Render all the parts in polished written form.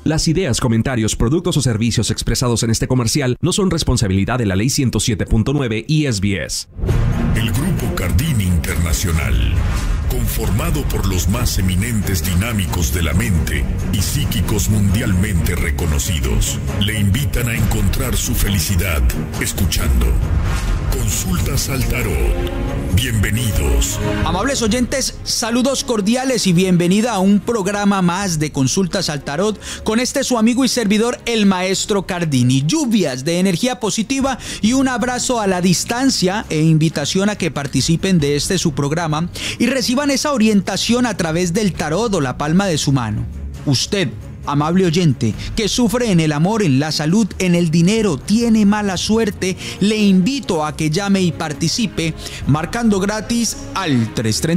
Las ideas, comentarios, productos o servicios expresados en este comercial no son responsabilidad de la Ley 107.9 y SBS. El Grupo Cardini Internacional, conformado por los más eminentes dinámicos de la mente y psíquicos mundialmente reconocidos, le invitan a encontrar su felicidad escuchando Consultas al Tarot. Bienvenidos. Amables oyentes, saludos cordiales y bienvenida a un programa más de Consultas al Tarot con su amigo y servidor, el Maestro Cardini. Lluvias de energía positiva y un abrazo a la distancia e invitación a que participen de su programa y reciban esa orientación a través del tarot o la palma de su mano. Usted, amable oyente, que sufre en el amor, en la salud, en el dinero, tiene mala suerte, le invito a que llame y participe marcando gratis al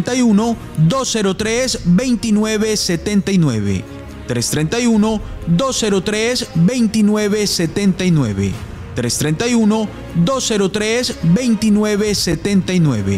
331-203-2979. 331-203-2979. 331-203-2979.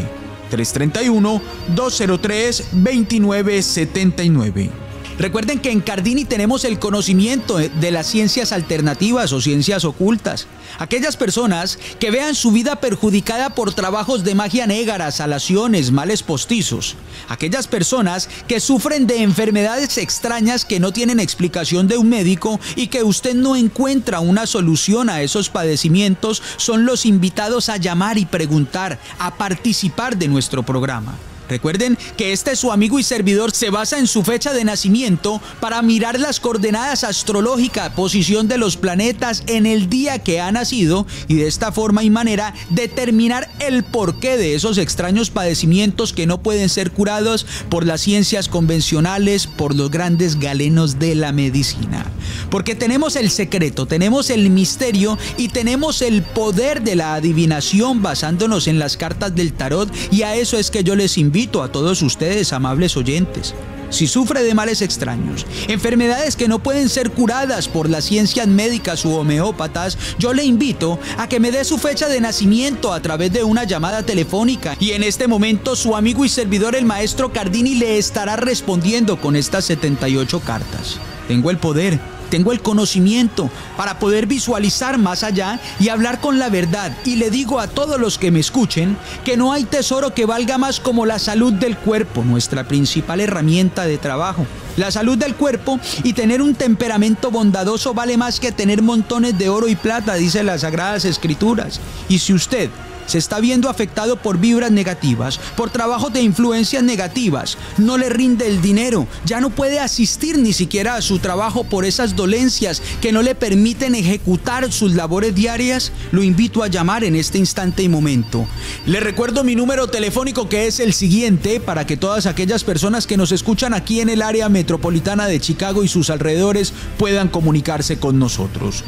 331-203-2979. Recuerden que en Cardini tenemos el conocimiento de las ciencias alternativas o ciencias ocultas. Aquellas personas que vean su vida perjudicada por trabajos de magia negra, salaciones, males postizos. Aquellas personas que sufren de enfermedades extrañas que no tienen explicación de un médico y que usted no encuentra una solución a esos padecimientos, son los invitados a llamar y preguntar, a participar de nuestro programa. Recuerden que su amigo y servidor se basa en su fecha de nacimiento para mirar las coordenadas astrológicas, posición de los planetas en el día que ha nacido y de esta forma y manera determinar el porqué de esos extraños padecimientos que no pueden ser curados por las ciencias convencionales, por los grandes galenos de la medicina. Porque tenemos el secreto, tenemos el misterio y tenemos el poder de la adivinación basándonos en las cartas del tarot, y a eso es que yo les invito a todos ustedes, amables oyentes. Si sufre de males extraños, enfermedades que no pueden ser curadas por las ciencias médicas u homeópatas, yo le invito a que me dé su fecha de nacimiento a través de una llamada telefónica, y en este momento su amigo y servidor, el Maestro Cardini, le estará respondiendo con estas 78 cartas. Tengo el poder, tengo el conocimiento para poder visualizar más allá y hablar con la verdad, y le digo a todos los que me escuchen que no hay tesoro que valga más como la salud del cuerpo, nuestra principal herramienta de trabajo. La salud del cuerpo y tener un temperamento bondadoso vale más que tener montones de oro y plata, dice las Sagradas Escrituras. Y si usted se está viendo afectado por vibras negativas, por trabajos de influencias negativas, no le rinde el dinero, ya no puede asistir ni siquiera a su trabajo por esas dolencias que no le permiten ejecutar sus labores diarias, lo invito a llamar en este instante y momento. Le recuerdo mi número telefónico, que es el siguiente, para que todas aquellas personas que nos escuchan aquí en el área metropolitana de Chicago y sus alrededores puedan comunicarse con nosotros.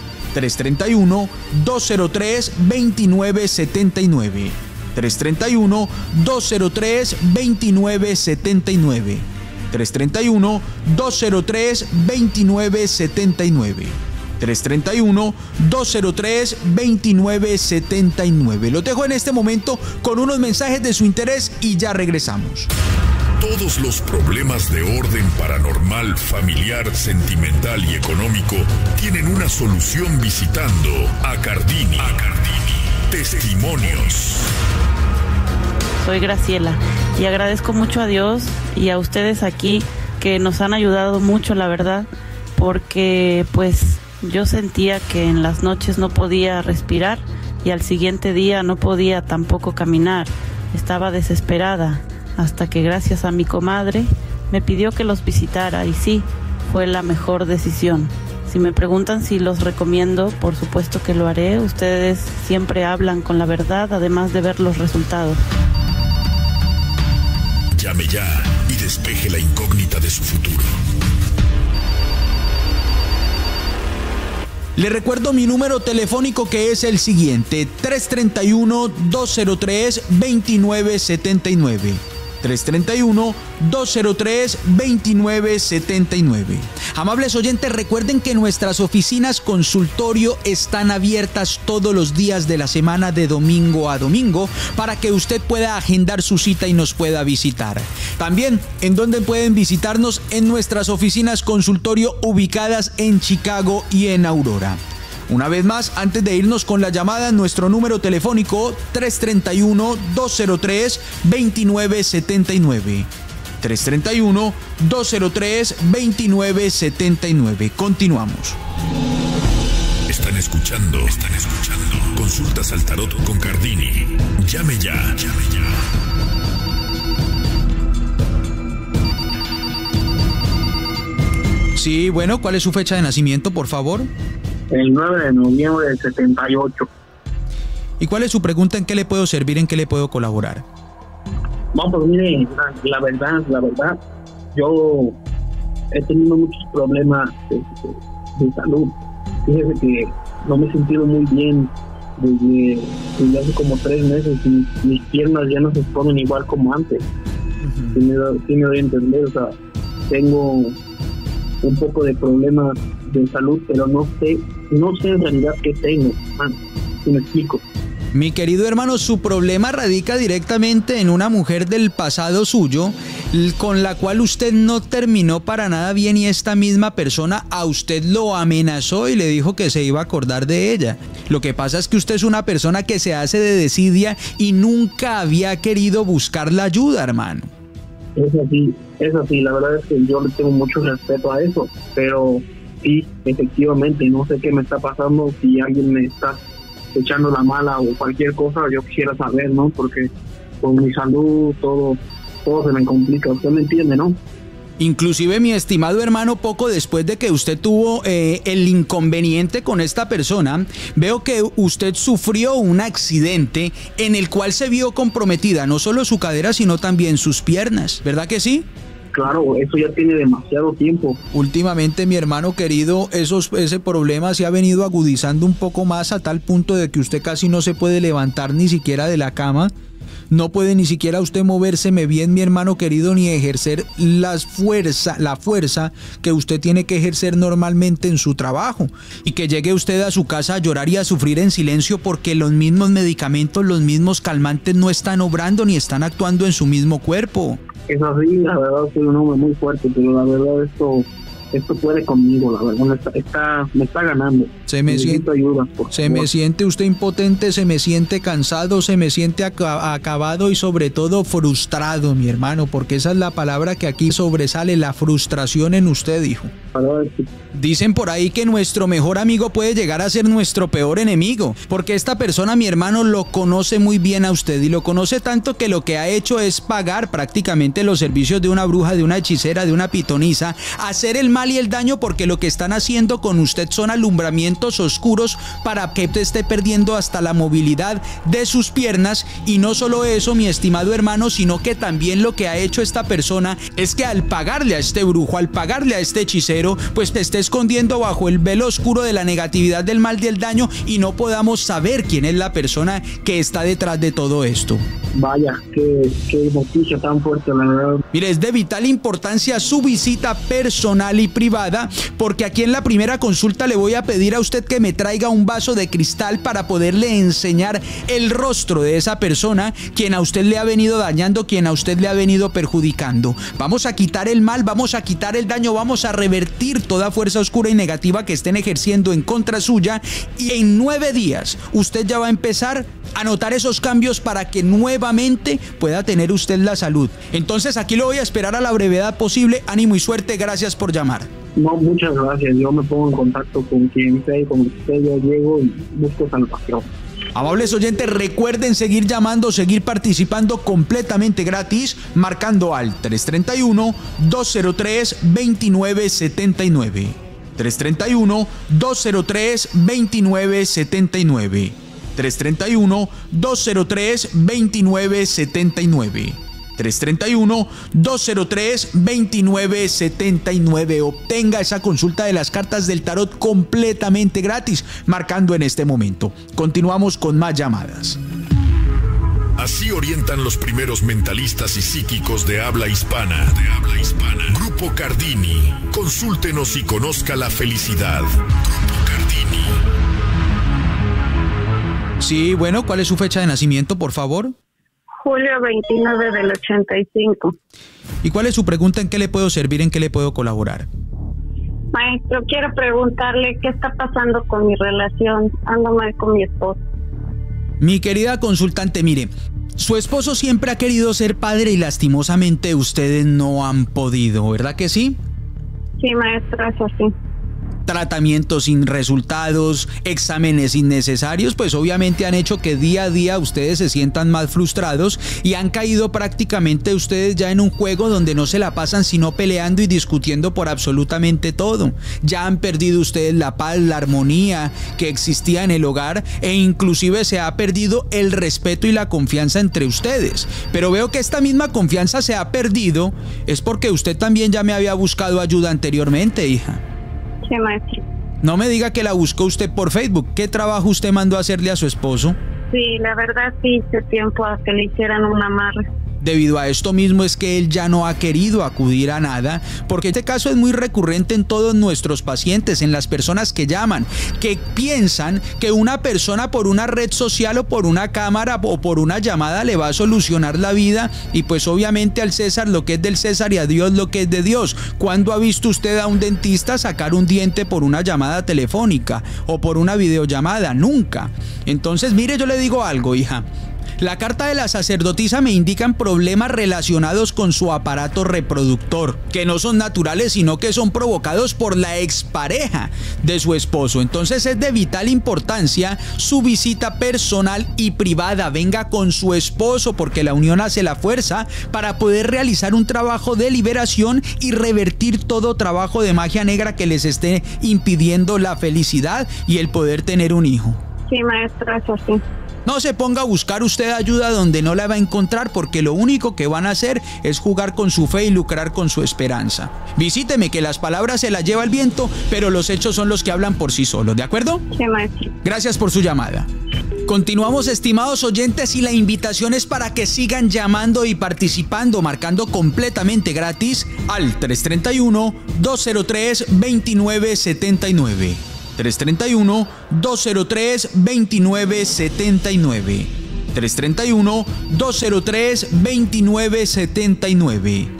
331-203-2979. 331-203-2979. 331-203-2979. 331-203-2979. Lo dejo en este momento con unos mensajes de su interés y ya regresamos. Todos los problemas de orden paranormal, familiar, sentimental y económico tienen una solución visitando a Cardini. Testimonios. Soy Graciela y agradezco mucho a Dios y a ustedes aquí que nos han ayudado mucho, la verdad, porque pues yo sentía que en las noches no podía respirar y al siguiente día no podía tampoco caminar. Estaba desesperada, hasta que gracias a mi comadre me pidió que los visitara, y sí, fue la mejor decisión. Si me preguntan si los recomiendo, por supuesto que lo haré. Ustedes siempre hablan con la verdad, además de ver los resultados. Llame ya y despeje la incógnita de su futuro. Le recuerdo mi número telefónico, que es el siguiente: 331-203-2979. 331-203-2979. Amables oyentes, recuerden que nuestras oficinas consultorio están abiertas todos los días de la semana de domingo a domingo para que usted pueda agendar su cita y nos pueda visitar. También, ¿en dónde pueden visitarnos? En nuestras oficinas consultorio ubicadas en Chicago y en Aurora. Una vez más, antes de irnos con la llamada, nuestro número telefónico 331-203-2979. 331-203-2979. Continuamos. Están escuchando. Consultas al tarot con Cardini. Llame ya. Sí, bueno, ¿cuál es su fecha de nacimiento, por favor? El 9 de noviembre del 78. ¿Y cuál es su pregunta? ¿En qué le puedo servir? ¿En qué le puedo colaborar? Bueno, pues mire, la verdad, yo he tenido muchos problemas de salud. Fíjese que no me he sentido muy bien desde hace como 3 meses y mis piernas ya no se ponen igual como antes. Sí me doy a entender, o sea, tengo un poco de problemas de salud, pero no sé en realidad qué tengo. Si me explico. Mi querido hermano, su problema radica directamente en una mujer del pasado suyo, con la cual usted no terminó para nada bien, y esta misma persona a usted lo amenazó y le dijo que se iba a acordar de ella. Lo que pasa es que usted es una persona que se hace de desidia y nunca había querido buscar la ayuda, hermano. Es así, la verdad es que yo le tengo mucho respeto a eso, pero sí, efectivamente, no sé qué me está pasando, si alguien me está echando la mala o cualquier cosa, yo quisiera saber, ¿no? Porque con mi salud todo se me complica, usted me entiende, ¿no? Inclusive, mi estimado hermano, poco después de que usted tuvo el inconveniente con esta persona, veo que usted sufrió un accidente en el cual se vio comprometida no solo su cadera, sino también sus piernas, ¿verdad que sí? Claro, eso ya tiene demasiado tiempo. Últimamente, mi hermano querido, ese problema se ha venido agudizando un poco más, a tal punto de que usted casi no se puede levantar ni siquiera de la cama. No puede ni siquiera usted movérseme bien, mi hermano querido, ni ejercer la fuerza que usted tiene que ejercer normalmente en su trabajo. Y que llegue usted a su casa a llorar y a sufrir en silencio porque los mismos medicamentos, los mismos calmantes no están obrando ni están actuando en su mismo cuerpo. Es así, la verdad, soy un hombre muy fuerte, pero la verdad esto puede conmigo, la verdad, me está ganando. Necesito ayuda, se me siente usted impotente, se me siente cansado, se me siente acabado y sobre todo frustrado, mi hermano, porque esa es la palabra que aquí sobresale, la frustración en usted, hijo. Dicen por ahí que nuestro mejor amigo puede llegar a ser nuestro peor enemigo, porque esta persona, mi hermano, lo conoce muy bien a usted y lo conoce tanto que lo que ha hecho es pagar prácticamente los servicios de una bruja, de una hechicera, de una pitonisa, hacer el mal y el daño, porque lo que están haciendo con usted son alumbramientos oscuros para que usted esté perdiendo hasta la movilidad de sus piernas. Y no solo eso, mi estimado hermano, sino que también lo que ha hecho esta persona es que al pagarle a este brujo, al pagarle a este hechicero, pues te esté escondiendo bajo el velo oscuro de la negatividad, del mal y del daño, y no podamos saber quién es la persona que está detrás de todo esto. Vaya, qué noticia tan fuerte, la verdad. Mire, es de vital importancia su visita personal y privada, porque aquí en la primera consulta le voy a pedir a usted que me traiga un vaso de cristal para poderle enseñar el rostro de esa persona, quien a usted le ha venido dañando, quien a usted le ha venido perjudicando. Vamos a quitar el mal, vamos a quitar el daño, vamos a revertir toda fuerza oscura y negativa que estén ejerciendo en contra suya, y en 9 días usted ya va a empezar a notar esos cambios para que nuevamente pueda tener usted la salud. Entonces aquí lo voy a esperar a la brevedad posible. Ánimo y suerte, gracias por llamar. No, muchas gracias, yo me pongo en contacto con quien sea y con usted, yo llego y busco salvación. Amables oyentes, recuerden seguir llamando, seguir participando completamente gratis, marcando al 331-203-2979. 331-203-2979. 331-203-2979. 331-203-2979. Obtenga esa consulta de las cartas del tarot completamente gratis, marcando en este momento. Continuamos con más llamadas. Así orientan los primeros mentalistas y psíquicos de habla hispana. Grupo Cardini. Consúltenos y conozca la felicidad. Grupo Cardini. Sí, bueno, ¿cuál es su fecha de nacimiento, por favor? Julio 29 del 85. ¿Y cuál es su pregunta? ¿En qué le puedo servir? ¿En qué le puedo colaborar? Maestro, quiero preguntarle qué está pasando con mi relación. Ando mal con mi esposo. Mi querida consultante, mire, su esposo siempre ha querido ser padre y lastimosamente ustedes no han podido, ¿verdad que sí? Sí, maestro, es así. Tratamientos sin resultados, exámenes innecesarios, pues obviamente han hecho que día a día ustedes se sientan más frustrados y han caído prácticamente ustedes ya en un juego donde no se la pasan sino peleando y discutiendo por absolutamente todo. Ya han perdido ustedes la paz, la armonía que existía en el hogar e inclusive se ha perdido el respeto y la confianza entre ustedes. Pero veo que esta misma confianza se ha perdido es porque usted también ya me había buscado ayuda anteriormente, hija. Sí, maestro. No me diga que la buscó usted por Facebook. ¿Qué trabajo usted mandó a hacerle a su esposo? Sí, la verdad sí hice tiempo a que le hicieran un amarre. Debido a esto mismo es que él ya no ha querido acudir a nada, porque este caso es muy recurrente en todos nuestros pacientes, en las personas que llaman, que piensan que una persona por una red social o por una cámara o por una llamada le va a solucionar la vida y pues obviamente al César lo que es del César y a Dios lo que es de Dios. ¿Cuándo ha visto usted a un dentista sacar un diente por una llamada telefónica o por una videollamada? Nunca. Entonces, mire, yo le digo algo, hija. La carta de la sacerdotisa me indican problemas relacionados con su aparato reproductor, que no son naturales, sino que son provocados por la expareja de su esposo. Entonces es de vital importancia su visita personal y privada. Venga con su esposo porque la unión hace la fuerza para poder realizar un trabajo de liberación y revertir todo trabajo de magia negra que les esté impidiendo la felicidad y el poder tener un hijo. Sí, maestro, eso sí. No se ponga a buscar usted ayuda donde no la va a encontrar porque lo único que van a hacer es jugar con su fe y lucrar con su esperanza. Visíteme que las palabras se las lleva el viento, pero los hechos son los que hablan por sí solos, ¿de acuerdo? Sí, maestro. Gracias por su llamada. Continuamos, estimados oyentes, y la invitación es para que sigan llamando y participando, marcando completamente gratis al 331-203-2979. 331-203-2979. 331-203-2979.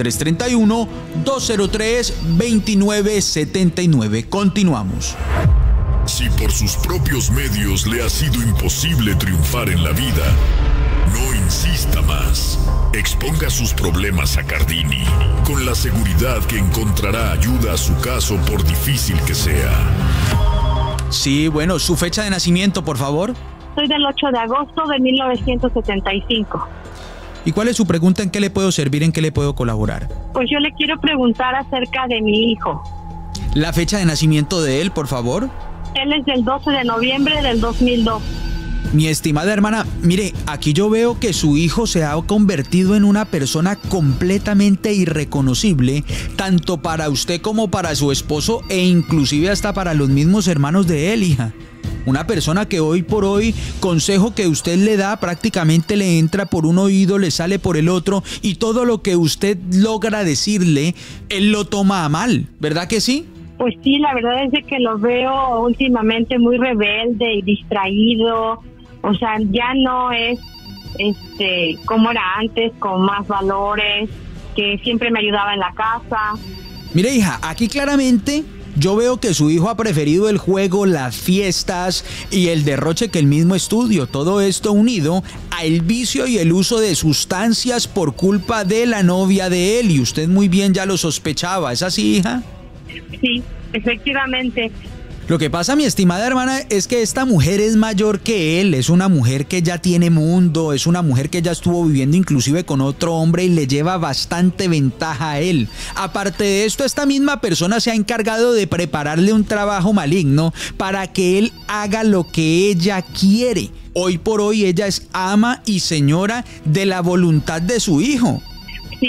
331-203-2979. Continuamos. Si por sus propios medios le ha sido imposible triunfar en la vida, no insista más. Exponga sus problemas a Cardini, con la seguridad que encontrará ayuda a su caso por difícil que sea. Sí, bueno, su fecha de nacimiento, por favor. Soy del 8 de agosto de 1975. ¿Y cuál es su pregunta? ¿En qué le puedo servir? ¿En qué le puedo colaborar? Pues yo le quiero preguntar acerca de mi hijo. La fecha de nacimiento de él, por favor. Él es del 12 de noviembre del 2002. Mi estimada hermana, mire, aquí yo veo que su hijo se ha convertido en una persona completamente irreconocible, tanto para usted como para su esposo e inclusive hasta para los mismos hermanos de él, hija. Una persona que hoy por hoy, consejo que usted le da, prácticamente le entra por un oído, le sale por el otro, y todo lo que usted logra decirle, él lo toma a mal, ¿verdad que sí? Pues sí, la verdad es de que lo veo últimamente muy rebelde y distraído. O sea, ya no es como era antes, con más valores, que siempre me ayudaba en la casa. Mire, hija, aquí claramente yo veo que su hijo ha preferido el juego, las fiestas y el derroche que el mismo estudio. Todo esto unido al vicio y el uso de sustancias por culpa de la novia de él. Y usted muy bien ya lo sospechaba. ¿Es así, hija? Sí, efectivamente. Lo que pasa, mi estimada hermana, es que esta mujer es mayor que él, es una mujer que ya tiene mundo, es una mujer que ya estuvo viviendo inclusive con otro hombre y le lleva bastante ventaja a él. Aparte de esto, esta misma persona se ha encargado de prepararle un trabajo maligno para que él haga lo que ella quiere. Hoy por hoy ella es ama y señora de la voluntad de su hijo. Sí,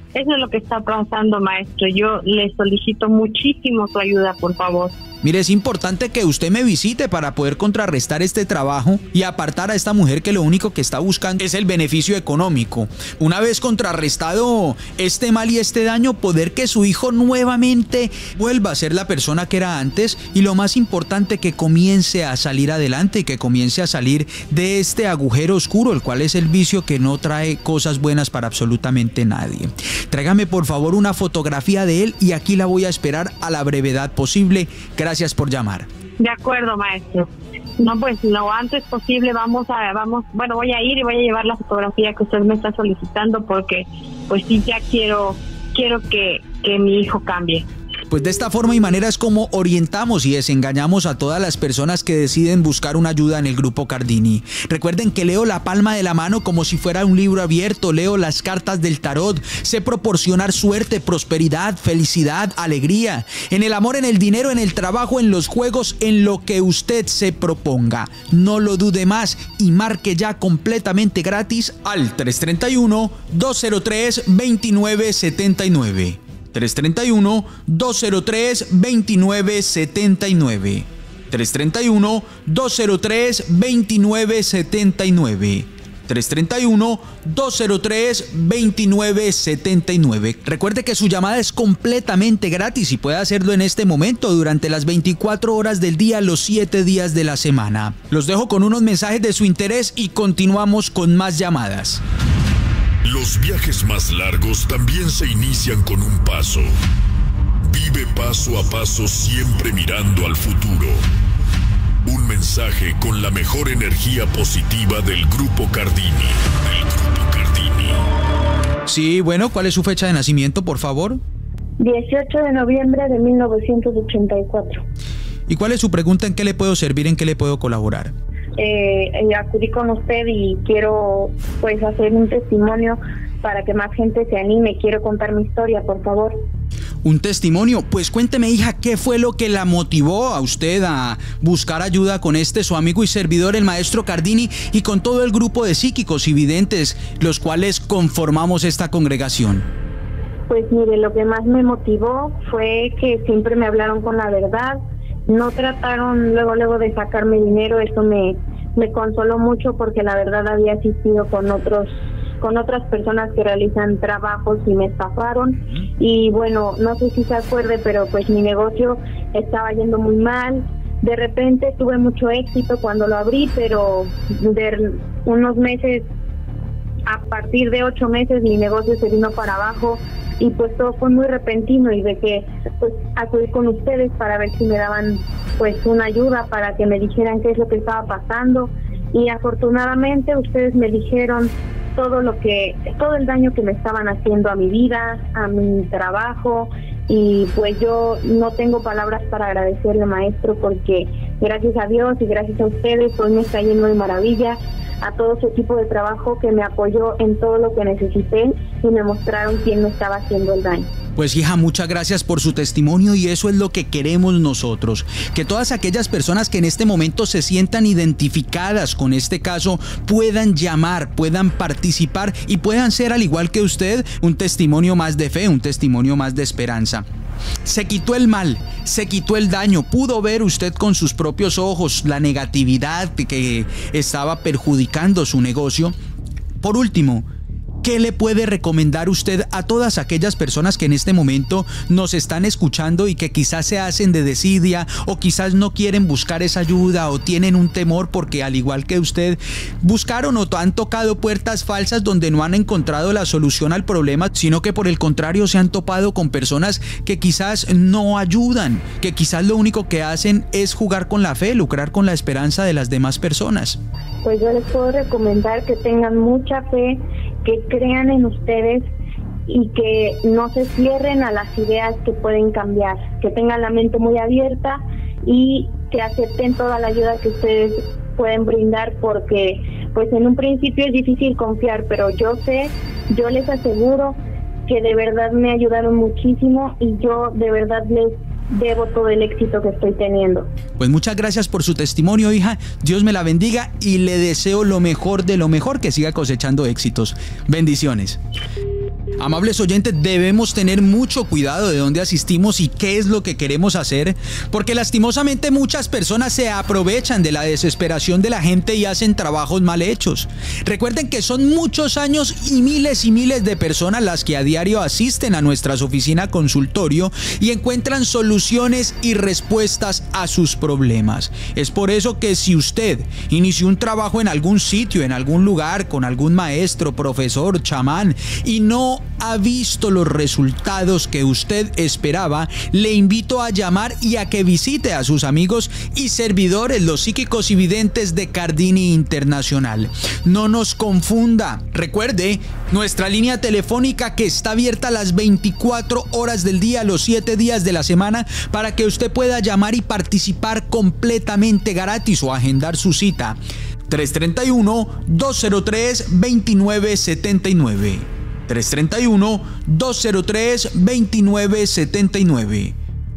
Eso es lo que está pasando, maestro. Yo le solicito muchísimo su ayuda, por favor. Mire, es importante que usted me visite para poder contrarrestar este trabajo y apartar a esta mujer que lo único que está buscando es el beneficio económico. Una vez contrarrestado este mal y este daño, poder que su hijo nuevamente vuelva a ser la persona que era antes, y lo más importante, que comience a salir adelante y que comience a salir de este agujero oscuro, el cual es el vicio que no trae cosas buenas para absolutamente nadie. Tráigame por favor una fotografía de él y aquí la voy a esperar a la brevedad posible. Gracias por llamar. De acuerdo, maestro. No, pues lo antes posible voy a ir y voy a llevar la fotografía que usted me está solicitando, porque pues sí, ya quiero que mi hijo cambie. Pues de esta forma y manera es como orientamos y desengañamos a todas las personas que deciden buscar una ayuda en el Grupo Cardini. Recuerden que leo la palma de la mano como si fuera un libro abierto, leo las cartas del tarot, sé proporcionar suerte, prosperidad, felicidad, alegría, en el amor, en el dinero, en el trabajo, en los juegos, en lo que usted se proponga. No lo dude más y marque ya completamente gratis al 331-203-2979. 331-203-2979. 331-203-2979. 331-203-2979. Recuerde que su llamada es completamente gratis y puede hacerlo en este momento durante las 24 horas del día, los 7 días de la semana. Los dejo con unos mensajes de su interés y continuamos con más llamadas. Los viajes más largos también se inician con un paso. Vive paso a paso, siempre mirando al futuro. Un mensaje con la mejor energía positiva del Grupo Cardini. Sí, bueno, ¿cuál es su fecha de nacimiento, por favor? 18 de noviembre de 1984. ¿Y cuál es su pregunta? ¿En qué le puedo servir? ¿En qué le puedo colaborar? Acudí con usted y quiero pues hacer un testimonio para que más gente se anime. Quiero contar mi historia, por favor. ¿Un testimonio? Pues cuénteme, hija, ¿qué fue lo que la motivó a usted a buscar ayuda con su amigo y servidor, el maestro Cardini, y con todo el grupo de psíquicos y videntes, los cuales conformamos esta congregación? Pues mire, lo que más me motivó fue que siempre me hablaron con la verdad. No trataron luego de sacarme dinero. Eso me consoló mucho, porque la verdad había asistido con otras personas que realizan trabajos y me estafaron. Y bueno, no sé si se acuerde, pero pues mi negocio estaba yendo muy mal. De repente tuve mucho éxito cuando lo abrí, pero de unos meses, a partir de 8 meses, mi negocio se vino para abajo. Y pues todo fue muy repentino, y de que pues acudí con ustedes para ver si me daban pues una ayuda, para que me dijeran qué es lo que estaba pasando. Y afortunadamente ustedes me dijeron todo el daño que me estaban haciendo a mi vida, a mi trabajo. Y pues yo no tengo palabras para agradecerle, maestro, porque gracias a Dios y gracias a ustedes hoy me está yendo de maravilla. A todo su equipo de trabajo que me apoyó en todo lo que necesité y me mostraron quién me estaba haciendo el daño. Pues hija, muchas gracias por su testimonio, y eso es lo que queremos nosotros, que todas aquellas personas que en este momento se sientan identificadas con este caso puedan llamar, puedan participar y puedan ser, al igual que usted, un testimonio más de fe, un testimonio más de esperanza. Se quitó el mal, se quitó el daño, pudo ver usted con sus propios ojos la negatividad que estaba perjudicando su negocio. Por último, ¿qué le puede recomendar usted a todas aquellas personas que en este momento nos están escuchando y que quizás se hacen de desidia, o quizás no quieren buscar esa ayuda, o tienen un temor porque, al igual que usted, buscaron o han tocado puertas falsas donde no han encontrado la solución al problema, sino que por el contrario se han topado con personas que quizás no ayudan, que quizás lo único que hacen es jugar con la fe, lucrar con la esperanza de las demás personas? Pues yo les puedo recomendar que tengan mucha fe, que crean en ustedes y que no se cierren a las ideas que pueden cambiar, que tengan la mente muy abierta y que acepten toda la ayuda que ustedes pueden brindar, porque pues en un principio es difícil confiar, pero yo les aseguro que de verdad me ayudaron muchísimo y yo de verdad les debo todo el éxito que estoy teniendo. Pues muchas gracias por su testimonio, hija. Dios me la bendiga y le deseo lo mejor de lo mejor, que siga cosechando éxitos. Bendiciones. Amables oyentes, debemos tener mucho cuidado de dónde asistimos y qué es lo que queremos hacer, porque lastimosamente muchas personas se aprovechan de la desesperación de la gente y hacen trabajos mal hechos. Recuerden que son muchos años y miles de personas las que a diario asisten a nuestras oficinas consultorio y encuentran soluciones y respuestas a sus problemas. Es por eso que si usted inició un trabajo en algún sitio, en algún lugar, con algún maestro, profesor, chamán, y no ha visto los resultados que usted esperaba, le invito a llamar y a que visite a sus amigos y servidores, los psíquicos y videntes de Cardini Internacional. No nos confunda. Recuerde, nuestra línea telefónica que está abierta las 24 horas del día, los 7 días de la semana, para que usted pueda llamar y participar completamente gratis o agendar su cita. 331-203-2979. 331-203-2979.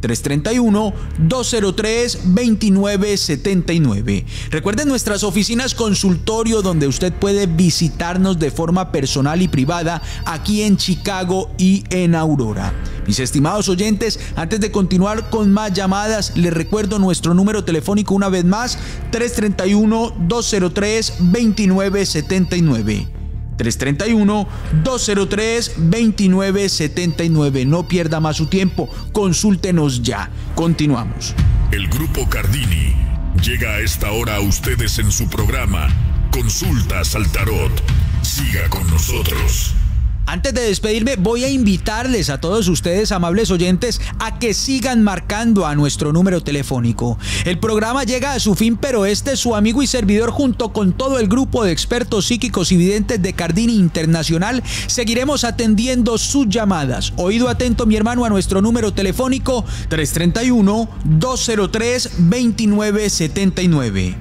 331-203-2979. Recuerden nuestras oficinas consultorio donde usted puede visitarnos de forma personal y privada aquí en Chicago y en Aurora. Mis estimados oyentes, antes de continuar con más llamadas, les recuerdo nuestro número telefónico una vez más, 331-203-2979. 331-203-2979. No pierda más su tiempo, consúltenos ya. Continuamos. El Grupo Cardini llega a esta hora a ustedes en su programa Consultas al Tarot. Siga con nosotros. Antes de despedirme, voy a invitarles a todos ustedes, amables oyentes, a que sigan marcando a nuestro número telefónico. El programa llega a su fin, pero este es su amigo y servidor junto con todo el grupo de expertos psíquicos y videntes de Cardini Internacional. Seguiremos atendiendo sus llamadas. Oído atento, mi hermano, a nuestro número telefónico 331-203-2979.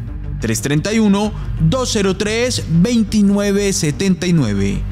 331-203-2979.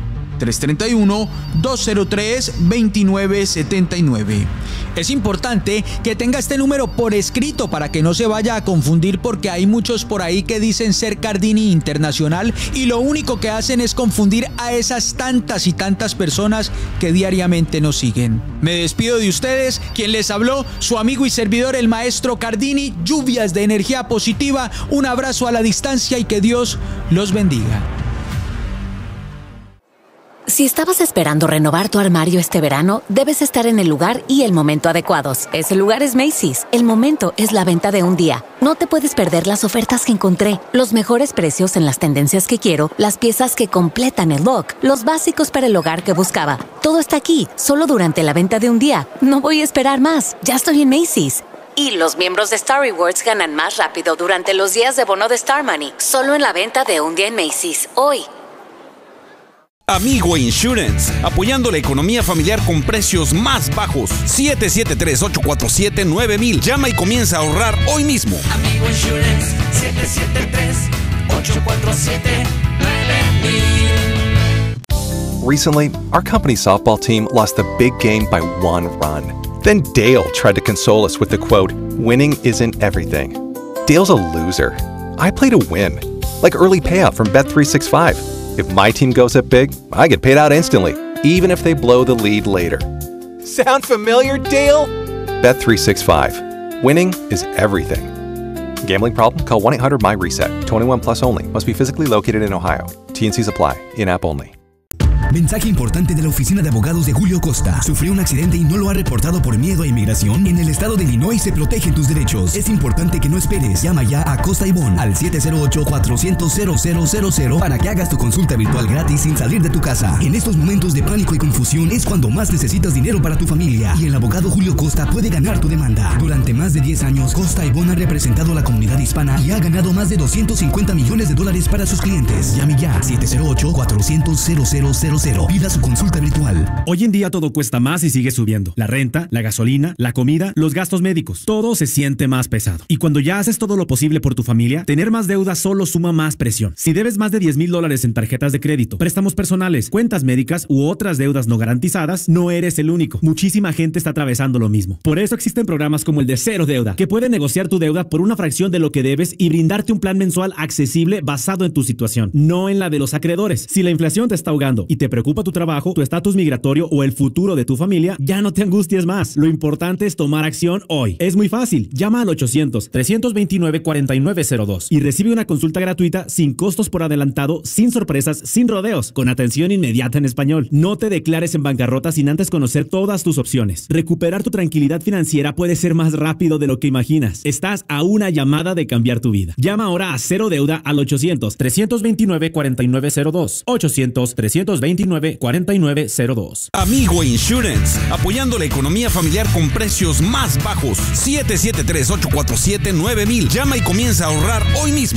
331-203-2979. Es importante que tenga este número por escrito para que no se vaya a confundir, porque hay muchos por ahí que dicen ser Cardini Internacional y lo único que hacen es confundir a esas tantas y tantas personas que diariamente nos siguen. Me despido de ustedes, quien les habló, su amigo y servidor, el maestro Cardini. Lluvias de energía positiva, un abrazo a la distancia y que Dios los bendiga. Si estabas esperando renovar tu armario este verano, debes estar en el lugar y el momento adecuados. Ese lugar es Macy's. El momento es la venta de un día. No te puedes perder las ofertas que encontré, los mejores precios en las tendencias que quiero, las piezas que completan el look, los básicos para el hogar que buscaba. Todo está aquí, solo durante la venta de un día. No voy a esperar más. Ya estoy en Macy's. Y los miembros de Star Rewards ganan más rápido durante los días de bono de Star Money. Solo en la venta de un día en Macy's. Hoy. Amigo Insurance, apoyando la economía familiar con precios más bajos. 773-847-9000. Llama y comienza a ahorrar hoy mismo. Amigo Insurance, 773-847-9000. Recently, our company's softball team lost the big game by 1 run. Then Dale tried to console us with the quote, "Winning isn't everything." Dale's a loser. I play to win, like early payout from Bet365. If my team goes up big, I get paid out instantly, even if they blow the lead later. Sound familiar, Dale? Bet365. Winning is everything. Gambling problem? Call 1-800-MY-RESET. 21 plus only. Must be physically located in Ohio. T&Cs apply. In-app only. Mensaje importante de la Oficina de Abogados de Julio Costa. ¿Sufrió un accidente y no lo ha reportado por miedo a inmigración? En el estado de Illinois se protegen tus derechos. Es importante que no esperes. Llama ya a Costa y Bon al 708-400-0000 para que hagas tu consulta virtual gratis sin salir de tu casa. En estos momentos de pánico y confusión es cuando más necesitas dinero para tu familia. Y el abogado Julio Costa puede ganar tu demanda. Durante más de 10 años, Costa y Bon ha representado a la comunidad hispana y ha ganado más de $250 millones para sus clientes. Llame ya 708-400-0000. Pida su consulta virtual. Hoy en día todo cuesta más y sigue subiendo. La renta, la gasolina, la comida, los gastos médicos. Todo se siente más pesado. Y cuando ya haces todo lo posible por tu familia, tener más deuda solo suma más presión. Si debes más de $10,000 en tarjetas de crédito, préstamos personales, cuentas médicas u otras deudas no garantizadas, no eres el único. Muchísima gente está atravesando lo mismo. Por eso existen programas como el de Cero Deuda, que pueden negociar tu deuda por una fracción de lo que debes y brindarte un plan mensual accesible basado en tu situación, no en la de los acreedores. Si la inflación te está ahogando y te te preocupa tu trabajo, tu estatus migratorio o el futuro de tu familia, ya no te angusties más. Lo importante es tomar acción hoy. Es muy fácil. Llama al 800-329-4902 y recibe una consulta gratuita sin costos por adelantado, sin sorpresas, sin rodeos, con atención inmediata en español. No te declares en bancarrota sin antes conocer todas tus opciones. Recuperar tu tranquilidad financiera puede ser más rápido de lo que imaginas. Estás a una llamada de cambiar tu vida. Llama ahora a Cero Deuda al 800-329-4902. 800-329-4902. Amigo Insurance, apoyando la economía familiar con precios más bajos. 773-847-9000. Llama y comienza a ahorrar hoy mismo.